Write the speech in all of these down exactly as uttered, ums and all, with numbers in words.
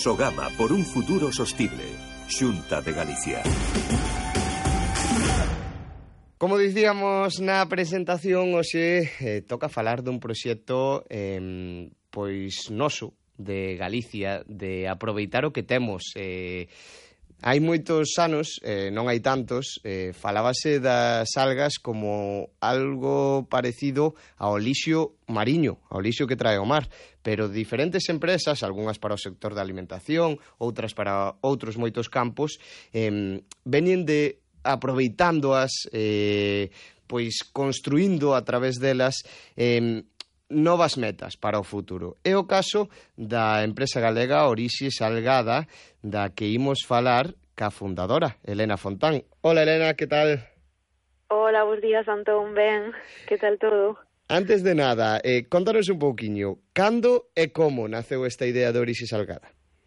Sogama por un futuro sostible. Xunta de Galicia. Como dicíamos na presentación, hoxe eh, toca falar dun proxecto eh, pois noso de Galicia, de aproveitar o que temos. Eh, hai moitos anos, eh, non hai tantos, eh, falábase das algas como algo parecido ao lixo mariño, ao lixo que trae o mar, pero diferentes empresas, algunhas para o sector da alimentación, outras para outros moitos campos, eh, veñen de aproveitándoas, eh, pois construindo a través delas eh, novas metas para o futuro. É o caso da empresa galega Orixe Salgada, da que imos falar ca fundadora, Elena Fontán. Hola, Elena, que tal? Hola, bons días, Antón, ben, que tal todo? Antes de nada, eh, contanos un pouquiño, cando e como naceu esta idea de Orixe Salgada?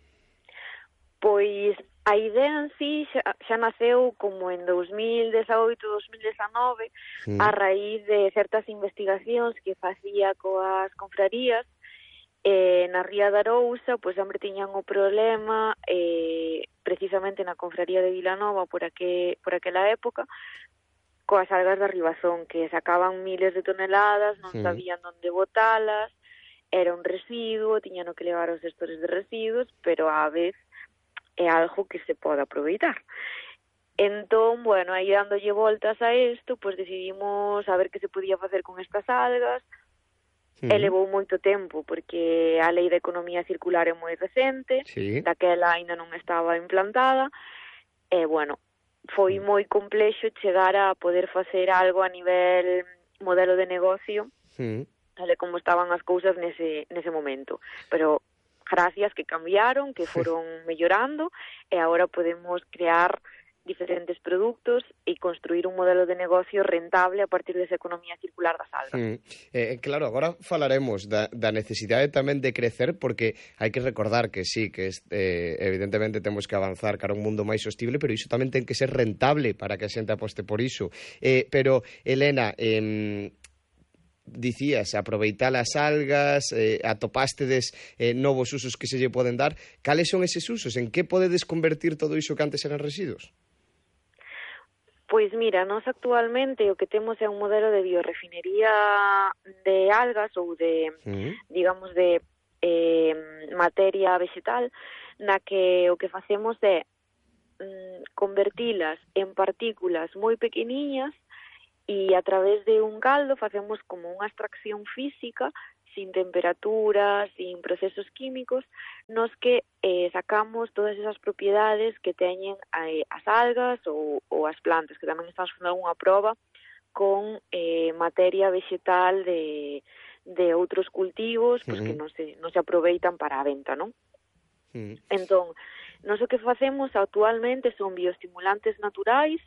Pois a idea en sí xa, xa naceu como en dos mil dezaoito, dos mil dezanove, mm. a raíz de certas investigacións que facía coas confrarías. Eh, na Ría de Arousa, pois sempre tiñan o problema, eh, precisamente na confraría de Vilanova, por, aquel, por aquela época, coas algas da Ribazón, que sacaban miles de toneladas, non mm. sabían onde botalas, era un residuo, tiñan que levar os gestores de residuos, pero á vez é algo que se pode aproveitar. Entón, bueno, aí dándolle voltas a isto, pois decidimos a ver que se podía facer con estas algas. Uh-huh. E levou moito tempo, porque a lei de economía circular é moi recente, sí. daquela aínda non estaba implantada, e, bueno, foi moi complexo chegar a poder facer algo a nivel modelo de negocio, uh-huh. tal como estaban as cousas nese, nese momento. Pero gracias que cambiaron, que foron mellorando, e agora podemos crear diferentes produtos e construir un modelo de negocio rentable a partir desa economía circular das algas. Mm. Eh, claro, agora falaremos da, da necesidade tamén de crecer, porque hai que recordar que sí, que eh, evidentemente temos que avanzar cara a un mundo máis sostible, pero iso tamén ten que ser rentable para que a xente aposte por iso. Eh, pero, Elena, eh, dicías, aproveitar as algas, eh, atopástedes eh, novos usos que se lle poden dar. Cales son eses usos? En que podedes convertir todo iso que antes eran residuos? Pois mira, nós actualmente o que temos é un modelo de biorefinería de algas ou de, uh-huh. digamos, de eh, materia vegetal, na que o que facemos é mm, convertilas en partículas moi pequeniñas e a través de un caldo facemos como unha extracción física sin temperatura, sin procesos químicos, nos que eh, sacamos todas esas propiedades que teñen eh, as algas ou, ou as plantas, que tamén estamos facendo unha proba con eh, materia vegetal de, de outros cultivos, pues, uh-huh. que non se, non se aproveitan para a venta, non? Uh-huh. Entón, nos o que facemos actualmente son bioestimulantes naturais,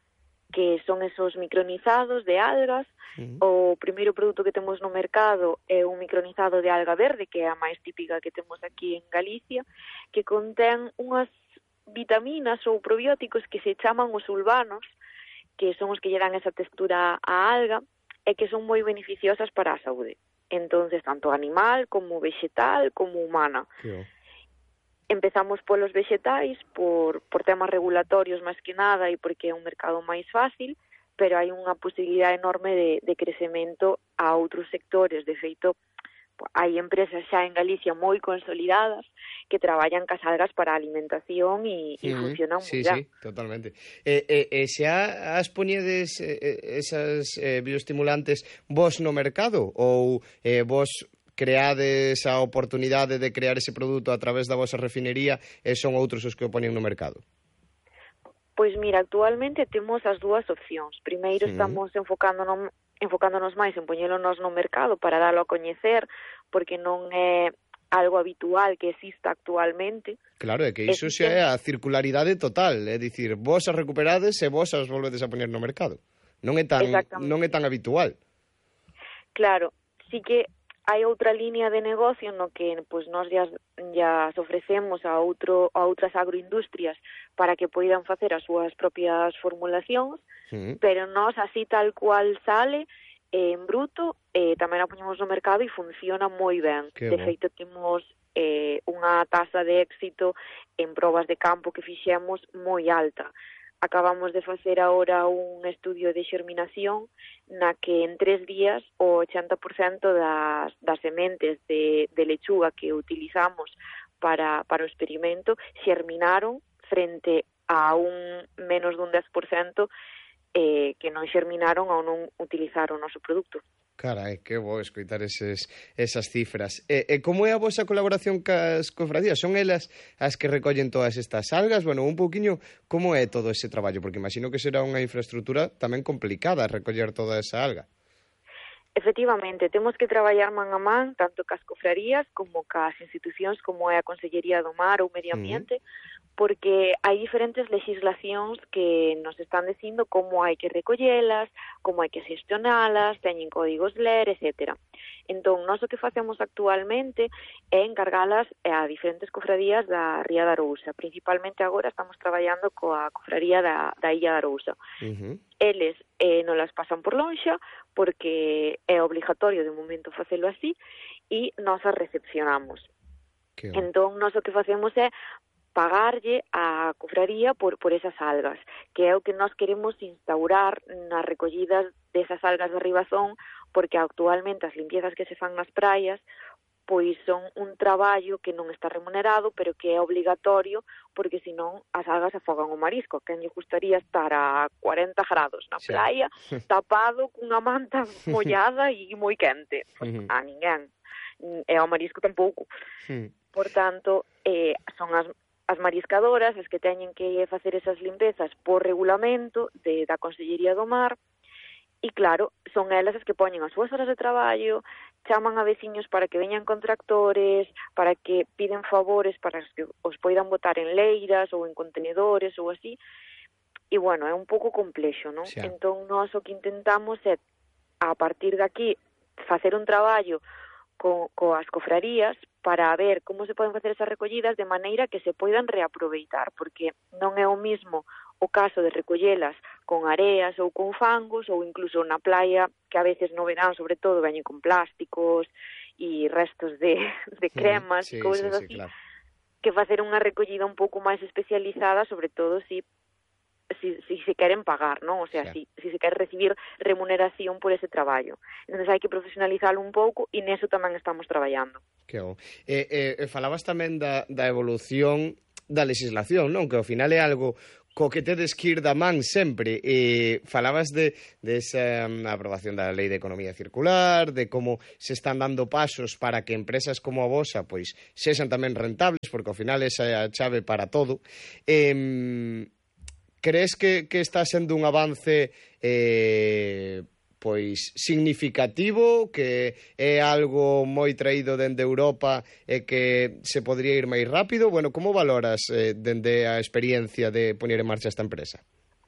que son esos micronizados de algas. Uh-huh. O primeiro produto que temos no mercado é un micronizado de alga verde, que é a máis típica que temos aquí en Galicia, que contén unhas vitaminas ou probióticos que se chaman os sulvanos, que son os que lle dan esa textura á alga, e que son moi beneficiosas para a saúde. Entonces, tanto animal, como vegetal, como humana. Yeah. Empezamos polos vegetais, por, por temas regulatorios máis que nada e porque é un mercado máis fácil, pero hai unha posibilidade enorme de, de crecemento a outros sectores. De feito, hai empresas xa en Galicia moi consolidadas que traballan cas algas para a alimentación e, e uh-huh. funcionan moi sí, ben. Sí, totalmente. E, e, e xa as poñedes eh, esas eh, bioestimulantes vos no mercado ou eh, vos creades a oportunidade de crear ese produto a través da vosa refinería e son outros os que o poñen no mercado? Pois mira, actualmente temos as dúas opcións. Primeiro sí. estamos enfocándonos, enfocándonos máis en poñélonos no mercado para darlo a coñecer, porque non é algo habitual que exista actualmente. Claro, é que iso xa é a circularidade total, é dicir, vos as recuperades e vos as volvedes a poñer no mercado. Non é tan, non é tan habitual. Claro, sí que hai outra liña de negocio no que pues, nós ya, ya ofrecemos a, outro, a outras agroindustrias para que poidan facer as súas propias formulacións, sí. pero nós así tal cual sale eh, en bruto, eh, tamén a poñemos no mercado e funciona moi ben. Que de bo. feito, temos eh, un unha taxa de éxito en probas de campo que fixemos moi alta. Acabamos de facer agora un estudio de xerminación na que en tres días o ochenta por cento das, das sementes de, de lechuga que utilizamos para, para o experimento xerminaron frente a un menos dun dez por cento eh, que non xerminaron ou non utilizaron o noso produto. Carai, que bo escoitar eses, esas cifras. E, e como é a vosa colaboración cas cofradías? Son elas as que recollen todas estas algas? Bueno, un pouquiño, como é todo ese traballo? Porque imagino que será unha infraestructura tamén complicada recoller toda esa alga. Efectivamente, temos que traballar man a man, tanto cas cofrarías como cas institucións como é a Consellería do Mar ou Medio Ambiente, mm. porque hai diferentes legislacións que nos están dicindo como hai que recollelas, como hai que gestionalas, teñen códigos ler, etcétera. Entón, nós o que facemos actualmente é encargalas a diferentes cofradías da Ría de Arousa. Principalmente agora estamos traballando coa cofradía da, da Illa de Arousa. Uh-huh. Eles eh, non las pasan por lonxa porque é obligatorio de momento facelo así e nós as recepcionamos. Que... Entón, nós o que facemos é pagarlle a cofraría por, por esas algas, que é o que nós queremos instaurar nas recollidas desas algas de Ribazón, porque actualmente as limpiezas que se fan nas praias pois son un traballo que non está remunerado, pero que é obligatorio, porque senón as algas afogan o marisco. Quen lle gustaría estar a cuarenta grados na sí. praia, tapado cunha manta mollada e moi quente? Uh-huh. A ninguén. E ao marisco tampouco. Uh-huh. Por tanto, eh, son as as mariscadoras as que teñen que facer esas limpezas por regulamento de, da Consellería do Mar, e claro, son elas as que poñen as súas horas de traballo, chaman a veciños para que veñan con tractores, para que piden favores para que os poidan botar en leiras ou en contenedores ou así, e bueno, é un pouco complexo, non? Sí. Entón, nós o que intentamos é, a partir de aquí, facer un traballo co, coas cofrarías para ver como se poden facer esas recollidas de maneira que se poidan reaproveitar, porque non é o mismo o caso de recollelas con areas ou con fangos ou incluso na playa, que a veces no verán, sobre todo, veñen con plásticos e restos de, de cremas, sí, cousas sí, sí, así, claro. Que facer unha recollida un pouco máis especializada, sobre todo si Si, si se queren pagar, non? O sea, sí. si, si se quere recibir remuneración por ese traballo. Entón, hai que profesionalizalo un pouco e neso tamén estamos traballando. Que bo. E, e, e falabas tamén da, da evolución da legislación, non? Que ao final é algo co que tedes que ir da man sempre. E falabas de, de esa um, aprobación da Lei de Economía Circular, de como se están dando pasos para que empresas como a vosa pois sexan tamén rentables, porque ao final esa é a chave para todo. E... Crees que, que está sendo un avance eh, pois significativo, que é algo moi traído dende Europa e que se podría ir máis rápido? Bueno, como valoras eh, dende a experiencia de poñer en marcha esta empresa?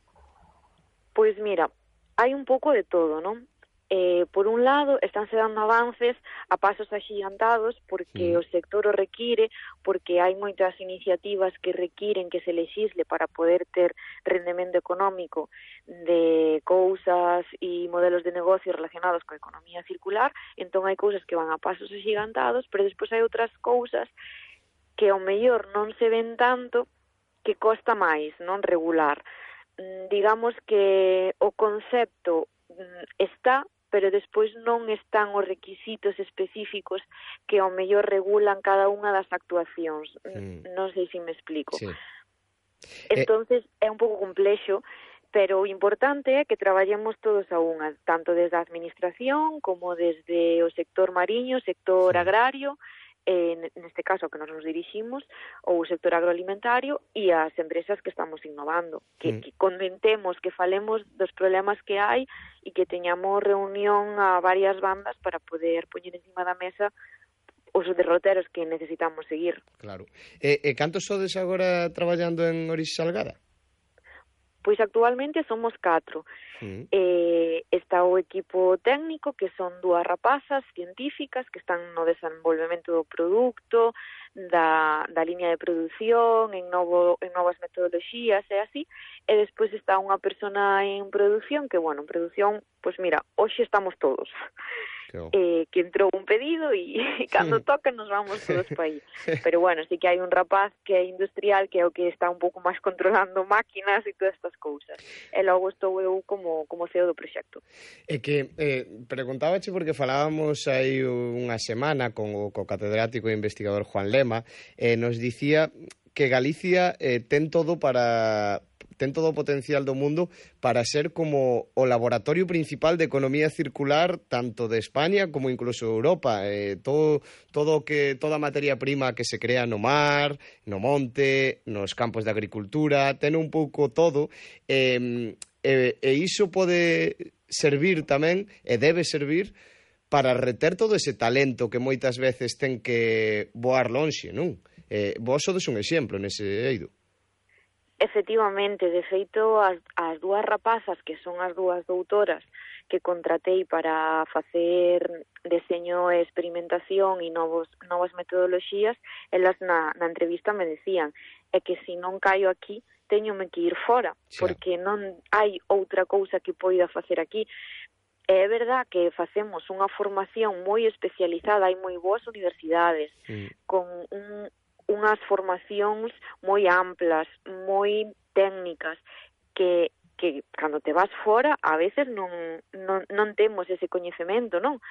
Pois mira, hai un pouco de todo, non? Eh, por un lado, estánse dando avances a pasos axigantados porque sí. o sector o require, porque hai moitas iniciativas que requiren que se legisle para poder ter rendemento económico de cousas e modelos de negocio relacionados coa economía circular. Entón hai cousas que van a pasos axigantados, pero despois hai outras cousas que ao mellor non se ven tanto, que costa máis non regular. Mm, digamos que o concepto mm, está, pero despois non están os requisitos específicos que ao mellor regulan cada unha das actuacións. Mm. Non sei se me explico. Sí. Entonces, eh... é un pouco complexo, pero o importante é que traballemos todos a unha, tanto desde a administración como desde o sector mariño, sector sí. agrario, eh, neste caso que nos nos diriximos, ou o sector agroalimentario e as empresas que estamos innovando, que, mm. que comentemos, que falemos dos problemas que hai e que teñamos reunión a varias bandas para poder poñer encima da mesa os derroteros que necesitamos seguir. Claro. E, e cantos sodes agora traballando en Orixe Salgada? Pois actualmente somos catro. Mm. Eh, está o equipo técnico, que son dúas rapazas científicas que están no desenvolvemento do produto, da, da liña de produción, en, novo, en novas metodoloxías e así. E despois está unha persona en produción, que, bueno, en produción, pois mira, hoxe estamos todos. eh, que entrou un pedido e cando toca nos vamos todos para aí. Pero bueno, sí que hai un rapaz que é industrial que é o que está un pouco máis controlando máquinas e todas estas cousas. E logo estou eu como, como C E O do proxecto. É que eh, preguntábache porque falábamos aí unha semana con o co catedrático e investigador Juan Lema e eh, nos dicía que Galicia eh, ten todo para ten todo o potencial do mundo para ser como o laboratorio principal de economía circular tanto de España como incluso Europa. Eh, todo todo que toda a materia prima que se crea no mar, no monte, nos campos de agricultura, ten un pouco todo. Eh, e, e iso pode servir tamén, e debe servir, para reter todo ese talento que moitas veces ten que voar lonxe, non? Eh, vos sodes un exemplo nese eido. Efectivamente, de feito, as, as dúas rapazas, que son as dúas doutoras que contratei para facer deseño e experimentación e novos, novas metodoloxías, elas na, na entrevista me decían é que se non caio aquí, teñome que ir fora, sí, porque non hai outra cousa que poida facer aquí. É verdad que facemos unha formación moi especializada, hai moi boas universidades, sí, con un unhas formacións moi amplas, moi técnicas, que, que cando te vas fora, a veces non, non, non temos ese coñecemento, non?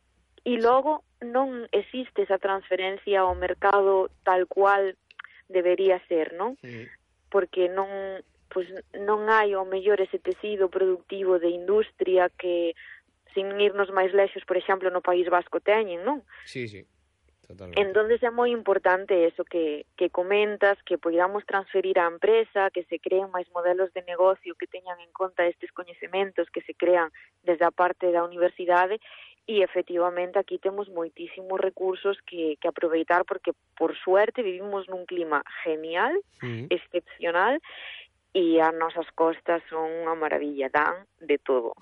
E logo non existe esa transferencia ao mercado tal cual debería ser, non? Sí. Porque non, pues, non hai ao mellor ese tecido productivo de industria que, sin irnos máis lexos, por exemplo, no País Vasco teñen, non? Sí, sí. Totalmente. Entonces é moi importante eso que, que comentas, que podamos transferir á empresa, que se creen máis modelos de negocio que teñan en conta estes coñecementos que se crean desde a parte da universidade e efectivamente aquí temos moitísimos recursos que, que aproveitar porque por suerte vivimos nun clima genial, uh-huh, excepcional e as nosas costas son unha maravilla, dan de todo.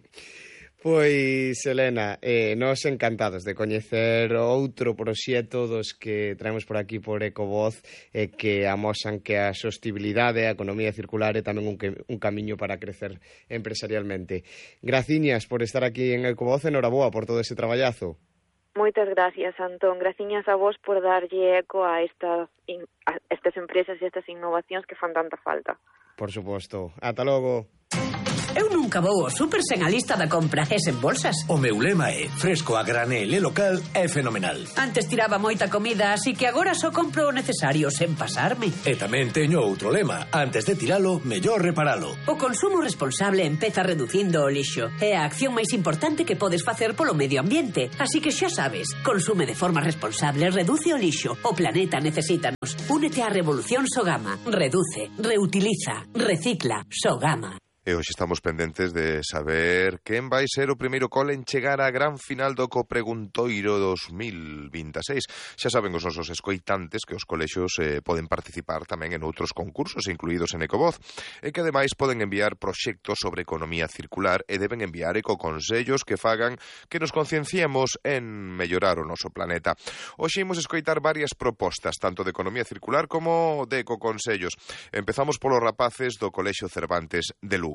Pois, Elena, eh, nos encantados de coñecer outro proxecto dos que traemos por aquí por Ecovoz eh, que amosan que a sostibilidade, a economía circular é tamén un, que, un camiño para crecer empresarialmente. Graciñas por estar aquí en Ecovoz, enhoraboa por todo ese traballazo. Moitas gracias, Antón. Graciñas a vos por darlle eco a estas, a estas empresas e estas innovacións que fan tanta falta. Por suposto. Ata logo. Eu nunca vou ao super sen a lista da compra e sen bolsas. O meu lema é fresco a granel e local é fenomenal. Antes tiraba moita comida, así que agora só compro o necesario sen pasarme. E tamén teño outro lema. Antes de tiralo, mellor reparalo. O consumo responsable empeza reducindo o lixo. É a acción máis importante que podes facer polo medio ambiente. Así que xa sabes, consume de forma responsable, reduce o lixo. O planeta necesítanos. Únete á revolución Sogama. Reduce, reutiliza, recicla. Sogama. E hoxe estamos pendentes de saber quen vai ser o primeiro cole en chegar á gran final do Copreguntoiro dos mil vinte e seis. Xa saben os nosos escoitantes que os colexios eh, poden participar tamén en outros concursos incluídos en Ecovoz e que ademais poden enviar proxectos sobre economía circular e deben enviar ecoconsellos que fagan que nos concienciemos en mellorar o noso planeta. Hoxe imos escoitar varias propostas, tanto de economía circular como de ecoconsellos. Empezamos polos rapaces do Colexio Cervantes de Lugo.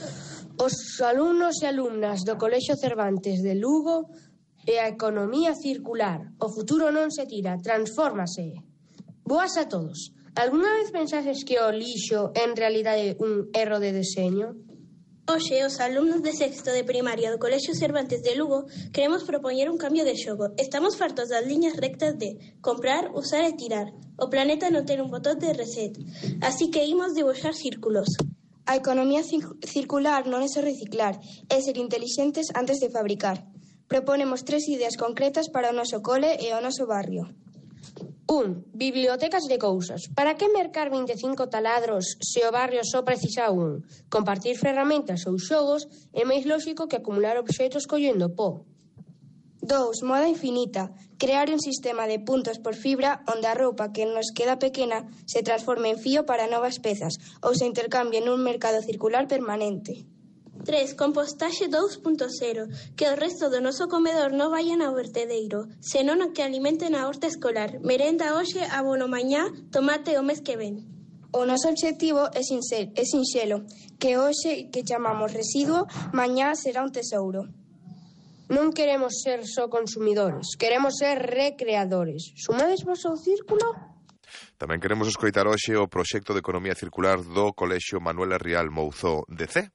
Os alumnos e alumnas do Colexio Cervantes de Lugo e a economía circular. O futuro non se tira, transfórmase. Boas a todos. Alguna vez pensases que o lixo é en realidade un erro de deseño? Hoxe, os alumnos de sexto de primaria do Colexio Cervantes de Lugo queremos propoñer un cambio de xogo. Estamos fartos das liñas rectas de comprar, usar e tirar. O planeta non ten un botón de reset, así que imos dibuixar círculos. A economía circular non é só reciclar, é ser intelixentes antes de fabricar. Proponemos tres ideas concretas para o noso cole e o noso barrio. un. Bibliotecas de cousas. Para que mercar vinte e cinco taladros se o barrio só precisa un? Compartir ferramentas ou xogos é máis lóxico que acumular obxetos collendo pó. dous. Moda infinita. Crear un sistema de puntos por fibra onde a roupa que nos queda pequena se transforme en fío para novas pezas ou se intercambie nun mercado circular permanente. tres. Compostaxe dous punto cero. Que o resto do noso comedor non vayan ao vertedeiro, senón a que alimenten a horta escolar. Merenda hoxe, abono mañá, tomate o mes que ven. O noso obxectivo é, sinxelo, é sinxelo, que hoxe que chamamos residuo, mañá será un tesouro. Non queremos ser só consumidores, queremos ser recreadores. Sumades vos ao círculo? Tamén queremos escoitar hoxe o proxecto de economía circular do Colexio Manuela Rial Mouzó D C.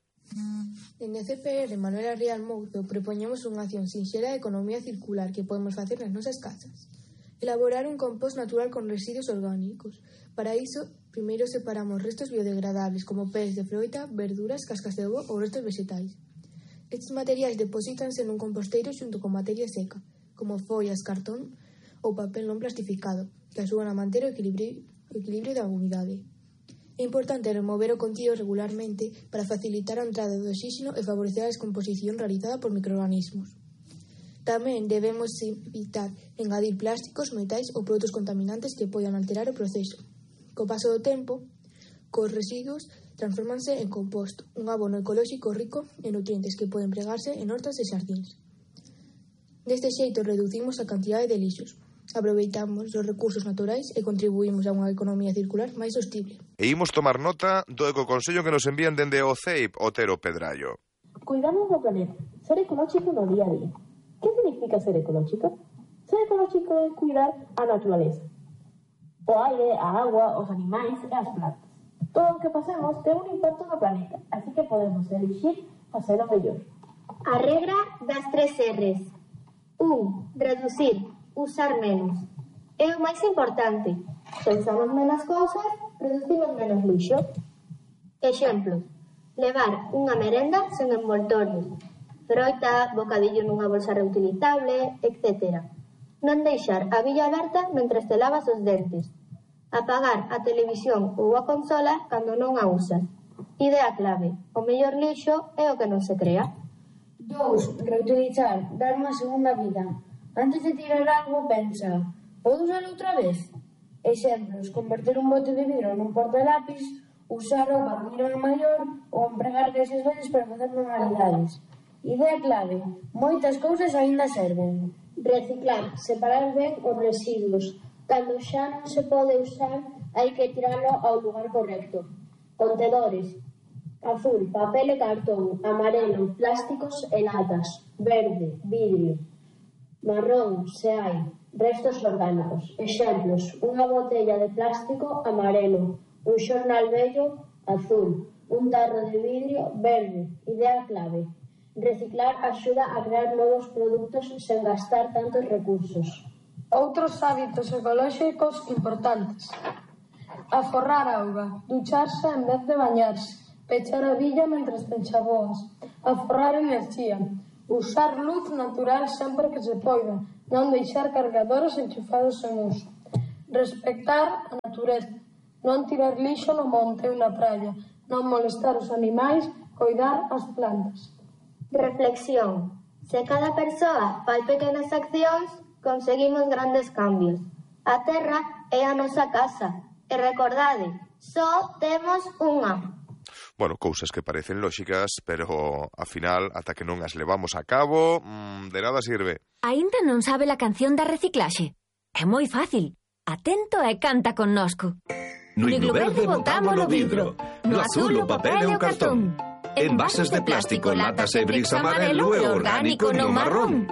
En C P R Manuela Rial Mouzó propoñemos unha acción sinxela de economía circular que podemos facer nas nosas casas. Elaborar un compost natural con residuos orgánicos. Para iso, primeiro separamos restos biodegradables como peles de froita, verduras, cascas de ovo ou restos vegetais. Estes materiais deposítanse nun composteiro xunto con materia seca, como follas, cartón ou papel non plastificado, que axudan a manter o equilibrio, o equilibrio da humidade. É importante remover o contido regularmente para facilitar a entrada do oxígeno e favorecer a descomposición realizada por microorganismos. Tamén debemos evitar engadir plásticos, metais ou produtos contaminantes que poidan alterar o proceso. Co paso do tempo, cos residuos transformanse en composto, un abono ecolóxico rico en nutrientes que poden empregarse en hortas e xardíns. Deste xeito reducimos a cantidade de lixos, aproveitamos os recursos naturais e contribuímos a unha economía circular máis sostible. E imos tomar nota do ecoconsello que nos envían dende o C E I P, Otero Pedrallo. Cuidamos do planeta, ser ecolóxico no día a día. Que significa ser ecolóxico? Ser ecolóxico é cuidar a naturaleza. O aire, a agua, os animais e as plantas. Todo o que facemos ten un impacto no planeta, así que podemos elixir facer o mellor. A regra das tres R's. Un, reducir, usar menos. É o máis importante. Se usamos menos cousas, reducimos menos lixo. Exemplos. Levar unha merenda sen envoltorios. Froita, bocadillo nunha bolsa reutilizable, etcétera. Non deixar a billa aberta mentres te lavas os dentes. Apagar a televisión ou a consola cando non a usas. Idea clave. O mellor lixo é o que non se crea. Dous, reutilizar, dar unha segunda vida. Antes de tirar algo, pensa, podo usar outra vez? Exemplos, converter un bote de vidro nun portalápis, usar o barniro maior ou empregar deses veces para facer manualidades. Idea clave, moitas cousas aínda serven. Reciclar, separar ben os residuos. Cando xa non se pode usar, hai que tiralo ao lugar correcto. Contedores. Azul, papel e cartón. Amarelo, plásticos e latas. Verde, vidrio. Marrón, se hai. Restos orgánicos. Exemplos, unha botella de plástico, amarelo. Un xornal vello, azul. Un tarro de vidrio, verde. Idea clave. Reciclar axuda a crear novos produtos sen gastar tantos recursos. Outros hábitos ecolóxicos importantes. Aforrar auga, ducharse en vez de bañarse, pechar a billa mentres te enxaboas, aforrar enerxía, usar luz natural sempre que se poida, non deixar cargadores enchufados en uso, respectar a natureza, non tirar lixo no monte ou na praia, non molestar os animais, coidar as plantas. Reflexión. Se cada persoa fai pequenas accións, conseguimos grandes cambios. A terra é a nosa casa. E recordade, só temos unha. Bueno, cousas que parecen lóxicas, pero, a final, ata que non as levamos a cabo, mmm, de nada sirve. Aínda non sabe la canción da reciclaxe? É moi fácil. Atento e canta connosco. No iglo verde botamos o vidro, no azul o papel e o cartón. Envases de plástico, latas e bricks amarelo e orgánico no marrón.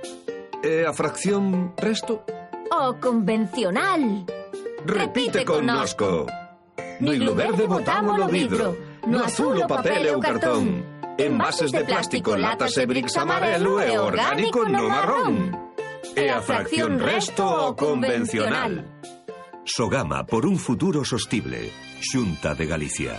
E a fracción resto? O convencional. Repite connosco. No iglo verde botamos o vidro, no azul o papel e o cartón. Envases de plástico, latas e bricks amarelo e orgánico no marrón. E a fracción resto o convencional. Sogama por un futuro sostible. Xunta de Galicia.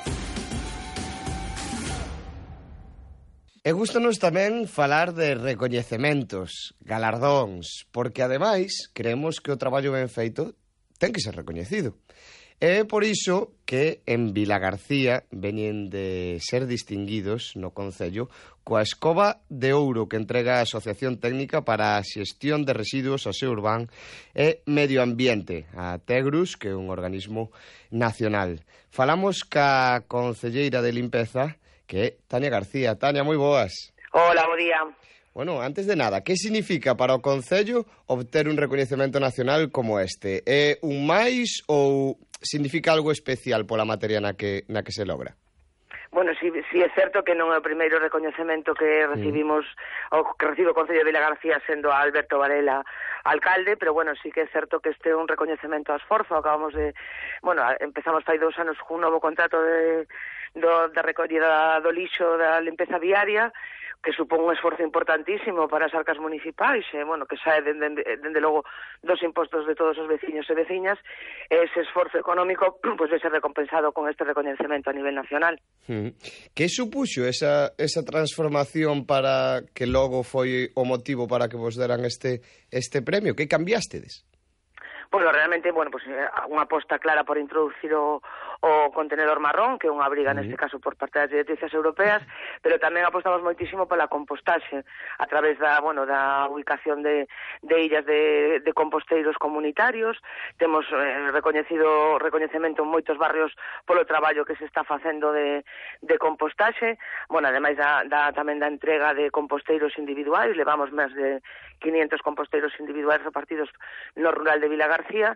E gústanos tamén falar de recoñecementos, galardóns, porque ademais creemos que o traballo ben feito ten que ser recoñecido. É por iso que en Vilagarcía veñen de ser distinguidos no Concello coa Escoba de Ouro que entrega a Asociación Técnica para a Xestión de Residuos Aseo Urbán e Medio Ambiente, a Tegrus, que é un organismo nacional. Falamos ca concelleira de limpeza, que é Tania García. Tania, moi boas. Hola, bo día. Bueno, antes de nada, que significa para o Concello obter un recoñecemento nacional como este? É un máis ou significa algo especial pola materia na que, na que se logra? Bueno, si, si é certo que non é o primeiro recoñecemento que recibimos, mm. o que recibe o Concello de Vilagarcía sendo a Alberto Varela alcalde, pero bueno, sí que é certo que este é un recoñecemento a esforzo. Acabamos de, bueno, empezamos fai dous anos cun novo contrato de, do, da recollida do lixo da limpeza viaria, que supón un esforzo importantísimo para as arcas municipais, e, bueno, que sae dende, dende logo dos impostos de todos os veciños e veciñas, ese esforzo económico pois pues, vai ser recompensado con este recoñecemento a nivel nacional. Mm. Que supuxo esa, esa transformación para que logo foi o motivo para que vos deran este, este premio? Que cambiastedes? Bueno, realmente, bueno, pues unha aposta clara por introducir o, o contenedor marrón, que é unha obriga, uh-huh. neste caso, por parte das directrices europeas, pero tamén apostamos moitísimo pola compostaxe, a través da, bueno, da ubicación de, de illas de, de composteiros comunitarios. Temos eh, recoñecido recoñecemento en moitos barrios polo traballo que se está facendo de, de compostaxe. Bueno, ademais da, da, tamén da entrega de composteiros individuais, levamos máis de quinientos composteiros individuais repartidos no rural de Vilagarcía,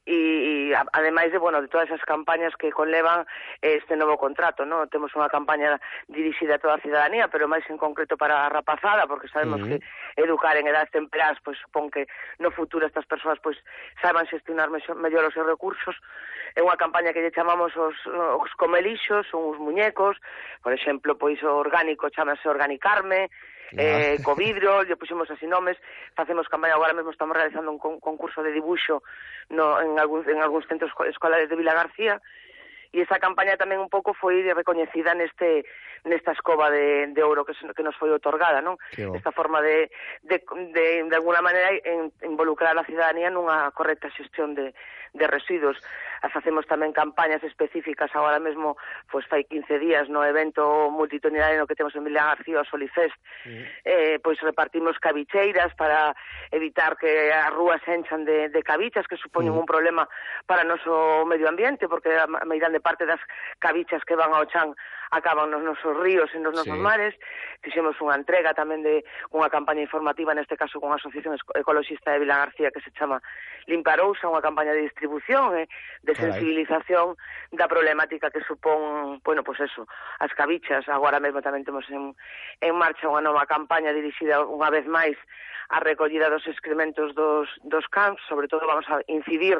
e, e ademais de, bueno, de todas esas campañas que conlevan este novo contrato, ¿no? Temos unha campaña dirixida a toda a cidadanía, pero máis en concreto para a rapazada, porque sabemos uh-huh. que educar en edades temperás, pois supón que no futuro estas persoas pois saiban xestionar mellor os seus recursos. É unha campaña que lle chamamos os, os comelixos, son os muñecos, por exemplo, pois o orgánico chamase Organicarme, eh, co vidro, lle puxemos así nomes. Facemos campaña, agora mesmo estamos realizando un con, concurso de dibuixo no, en, algúns, en algúns centros escolares de Vilagarcía, e esa campaña tamén un pouco foi recoñecida neste nesta escoba de, de ouro que, se, que nos foi otorgada, non? Esta forma de, de, de, de alguna maneira en, involucrar a cidadanía nunha correcta xestión de, de residuos. Facemos tamén campañas específicas agora mesmo, pois fai quince días no evento multitonerario que temos en Vilagarcía, o Solifest, uh-huh. eh, pois repartimos cabicheiras para evitar que as rúas se enchan de, de cabichas, que supoñen uh-huh. un problema para o noso medio ambiente, porque a meirande de parte das cabichas que van ao chan acaban nos nosos ríos e nos nosos sí. mares. Fixemos unha entrega tamén de unha campaña informativa, neste caso con a Asociación Ecologista de Vilagarcía, que se chama Limparousa, unha campaña de distribución e eh, de sensibilización da problemática que supón, bueno, pois pues eso, as cabichas. Agora mesmo tamén temos en, en marcha unha nova campaña dirixida unha vez máis á recollida dos excrementos dos, dos cans. Sobre todo vamos a incidir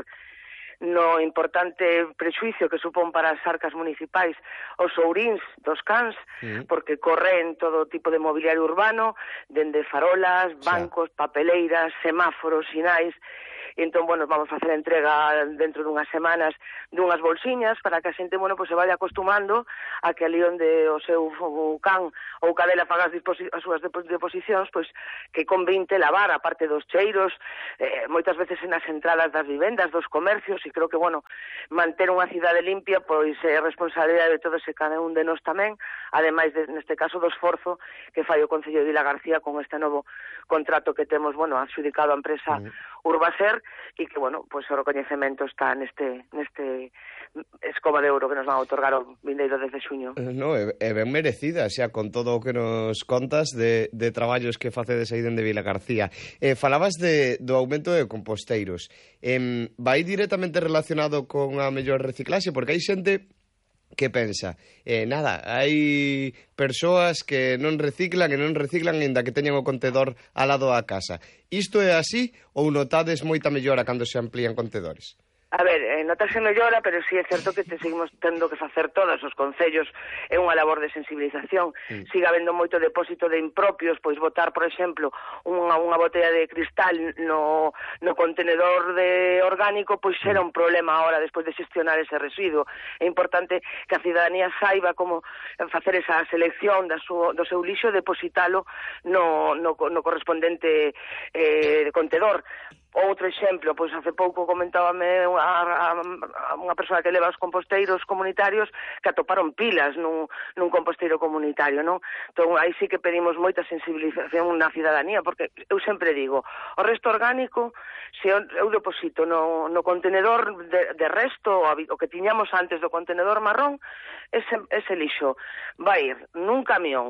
no importante prexuicio que supón para as arcas municipais os ouríns dos cans, uh-huh. porque corren todo tipo de mobiliario urbano, dende farolas, bancos, sí. papeleiras, semáforos, sinais. E entón, bueno, vamos a facer entrega dentro dunhas semanas dunhas bolsiñas para que a xente, bueno, pues se vaya acostumando a que ali onde o seu o can ou cadela faga as, as súas deposicións, pois que convinte lavar, a parte dos cheiros, eh, moitas veces nas entradas das vivendas, dos comercios, e creo que, bueno, manter unha cidade limpia, pois é responsabilidade de todos e cada un de nós tamén, ademais, de, neste caso, do esforzo que fai o Concello de Vilagarcía con este novo contrato que temos, bueno, adxudicado a empresa mm. Urbaser, e que, bueno, pois o recoñecemento está neste neste escoba de ouro que nos van a otorgar o vindeiro desde xuño. No, é, é ben merecida, xa, con todo o que nos contas de, de traballos que facedes aí dende Vilagarcía. Eh, falabas de, do aumento de composteiros. Eh, vai directamente relacionado con a mellor reciclaxe, porque hai xente que pensa, eh, nada, hai persoas que non reciclan e non reciclan aínda que teñan o contedor al lado da casa. Isto é así ou notades moita mellora cando se amplían contedores? A ver, eh, notase mellora, pero sí é certo que te seguimos tendo que facer todos os concellos, é unha labor de sensibilización. Mm. Siga habendo moito depósito de impropios, pois botar, por exemplo, unha, unha botella de cristal no, no contenedor de orgánico, pois será un problema ahora despois de xestionar ese residuo. É importante que a cidadanía saiba como facer esa selección da su, do seu lixo e depositalo no, no, no correspondente eh, contedor. Outro exemplo, pois hace pouco comentábame a, a, a unha persoa que leva os composteiros comunitarios que atoparon pilas nun, nun composteiro comunitario, non? Entón, aí sí que pedimos moita sensibilización na cidadanía, porque eu sempre digo, o resto orgánico, se eu, eu deposito no, no contenedor de, de resto, o que tiñamos antes do contenedor marrón, ese, ese lixo vai ir nun camión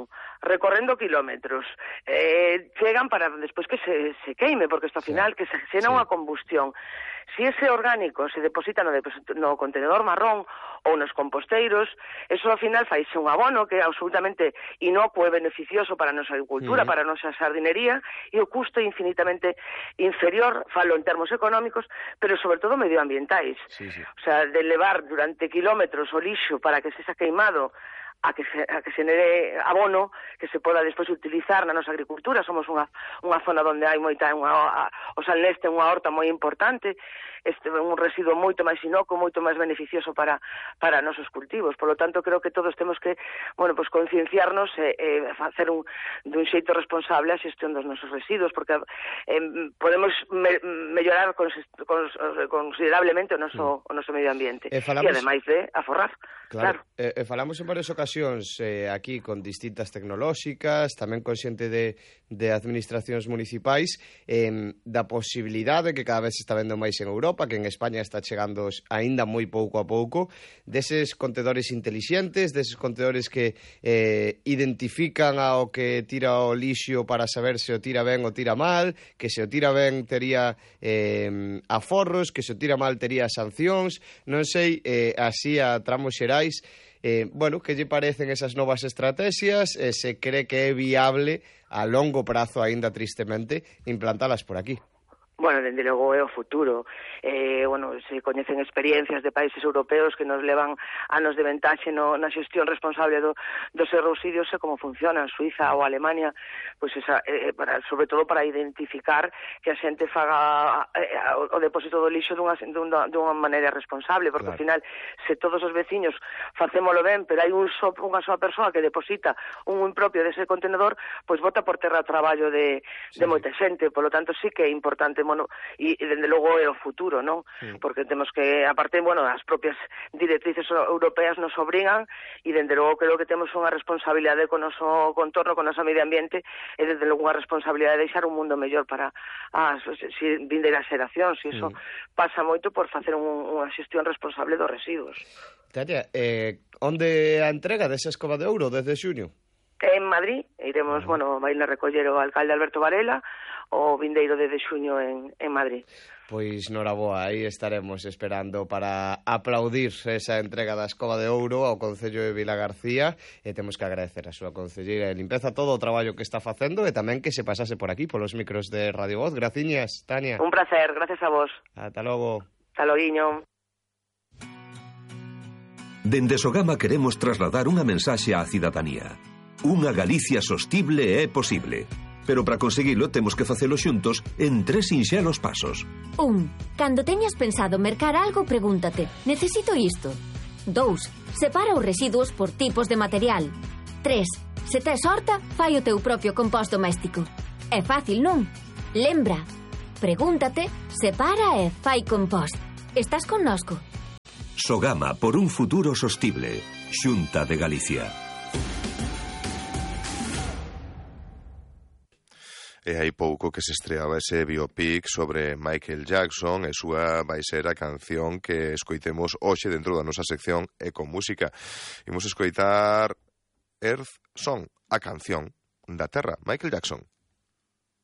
recorrendo kilómetros, eh, chegan para despois que se, se queime, porque isto ao final que se xena unha combustión. Si ese orgánico se deposita no, no contenedor marrón ou nos composteiros, eso ao final faise un abono que é absolutamente inocuo e beneficioso para a nosa agricultura, mm. para a nosa sardinería, e o custo é infinitamente inferior, falo en termos económicos, pero sobre todo medioambientais. Sí, sí. O sea, de levar durante kilómetros o lixo para que se xa queimado a que se, a que se nere abono que se poda despois utilizar na nosa agricultura. Somos unha, unha zona onde hai moita, unha, a, o Salneste é unha horta moi importante, este un residuo moito máis inocuo, moito máis beneficioso para para nosos cultivos. Por lo tanto, creo que todos temos que, bueno, pues concienciarnos e eh, eh, facer un dun xeito responsable a xestión dos nosos residuos, porque eh, podemos me, mellorar cons, cons, considerablemente o noso, mm. o noso medio ambiente. E, falamos... e ademais de aforrar. Claro, claro. E, e falamos en varias ocasións eh, aquí con distintas tecnolóxicas, tamén con xente de, de administracións municipais, eh, da posibilidade que cada vez se está vendo máis en Europa, que en España está chegando aínda moi pouco a pouco, deses contedores intelixentes, deses contedores que eh, identifican ao que tira o lixo para saber se o tira ben ou tira mal, que se o tira ben tería eh, aforros, que se o tira mal tería sancións, non sei, eh, así a tramos xerais. Eh, bueno, que lle parecen esas novas estrategias, eh, se cree que é viable a longo prazo, aínda tristemente, implantalas por aquí? Bueno, dende logo é o futuro. Eh, bueno, se coñecen experiencias de países europeos que nos levan anos de ventaxe no, na xestión responsable do, dos residuos e como funcionan Suiza ou Alemania, pois esa, eh, para, sobre todo para identificar que a xente faga eh, o depósito do lixo dunha, dunha, dunha maneira responsable, porque claro, ao final, se todos os veciños facémolo ben, pero hai un so, unha soa persoa que deposita un impropio dese contenedor, pois bota por terra o traballo de, sí, de moita xente. Por lo tanto, sí que é importante, bueno, e, e dende logo é o futuro, non? Sí. Porque temos que, aparte, bueno, as propias directrices europeas nos obrigan e dende logo creo que temos unha responsabilidade con o noso contorno, con o noso medio ambiente, e dende logo unha responsabilidade de deixar un mundo mellor para as si, vindeiras xeracións, e iso mm. pasa moito por facer un, unha xestión responsable dos residuos. Tania, eh, onde a entrega desa escova de ouro desde xuño? En Madrid, iremos, uh-huh. bueno, vai a recoller o alcalde Alberto Varela, o vindeiro de xuño en, en Madrid. Pois noraboa, aí estaremos esperando para aplaudir esa entrega da escova de ouro ao Concello de Vilagarcía, e temos que agradecer a súa concelleira de limpeza todo o traballo que está facendo e tamén que se pasase por aquí, polos micros de Radio Voz. Graciñas, Tania. Un placer, gracias a vos. Ata logo. Ata loguiño. Dende Sogama queremos trasladar unha mensaxe á cidadanía. Unha Galicia sostible é posible. Pero para conseguilo temos que facelo xuntos en tres sinxelos pasos. Un. Cando teñas pensado mercar algo, pregúntate: necesito isto? Dous. Separa os residuos por tipos de material. Tres. Se tes horta, fai o teu propio compost doméstico. É fácil, non? Lembra. Pregúntate, separa e fai compost. Estás connosco. Sogama por un futuro sostible. Xunta de Galicia. E hai pouco que se estreaba ese biopic sobre Michael Jackson e súa vai ser a canción que escoitemos hoxe dentro da nosa sección Ecomúsica. Imos escoitar Earth Song, a canción da Terra, Michael Jackson.